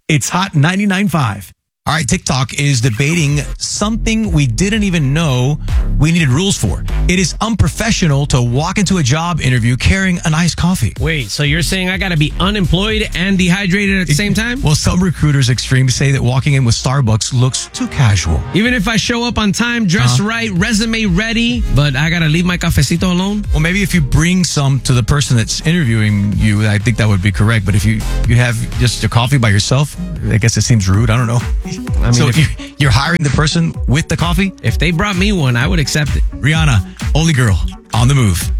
It's Hot 99.5. All right, TikTok is debating something we didn't even know we needed rules for. It is unprofessional to walk into a job interview carrying an iced coffee. Wait, so you're saying I got to be unemployed and dehydrated at the same time? Well, some recruiters extreme say that walking in with Starbucks looks too casual. Even if I show up on time, dress right, resume ready, but I got to leave my cafecito alone? Well, maybe if you bring some to the person that's interviewing you, I think that would be correct. But if you have just your coffee by yourself, I guess it seems rude. I don't know. I mean, so you're hiring the person with the coffee? If they brought me one, I would accept it. Rihanna, only girl, on the move.